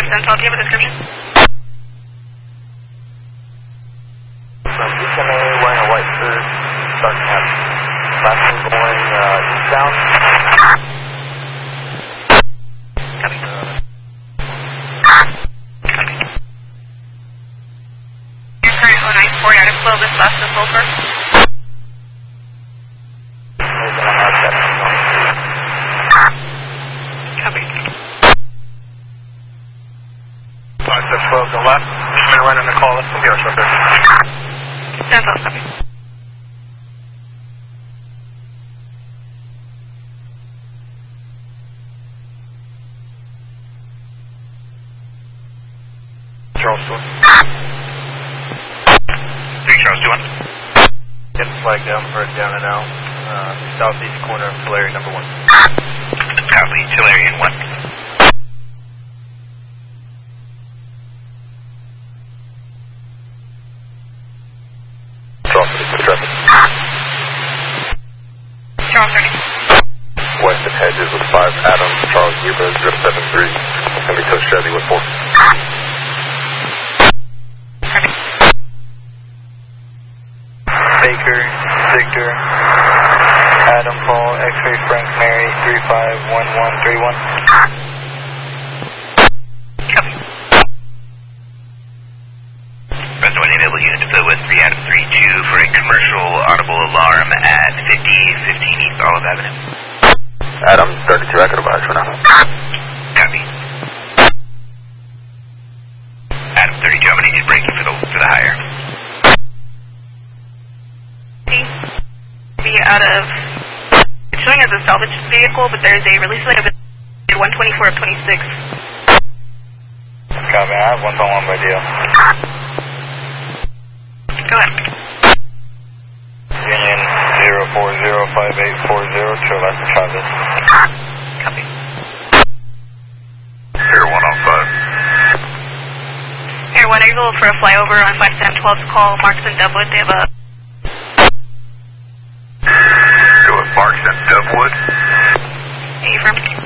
Central, do you have a description? From DCMA wearing a white suit, starting at last one going eastbound. Copy. Your current 094 yard of flow, this last is over. Copy. 5-12 to left. I'm going to run in the call. Let's go here, sir. Central, copy. Charles 2. 3 Charles 2-1. Get the flag down for it down and out. Southeast corner of Tulare number 1. Copy, Tulare in 1. Charles 30. West of Hedges with 5 Adams, Charles Yuba 073. It's going to be Coach Chevy with 4. Copy. Baker, Victor, Adam, Paul, X-ray, Frank, Mary, 351131. Copy. Resident enable unit to fill with 3 Adam 32 for a commercial audible alarm at 5015 East Olive Avenue. Adam, 32 Echo Device for now. Copy. Adam 32, I'm going to need you braking for the higher. Be out of, it's showing as a salvage vehicle, but there's a release rate of 124 of 26. Copy, I have 1.1 by deal. Go ahead. Union 0405840 to left of Travis. Copy. 0105. Air 1 Eagle for a flyover on 5712's call, Marks and Dubwood. They have a... Go with Marks and Dubwood. Affirm.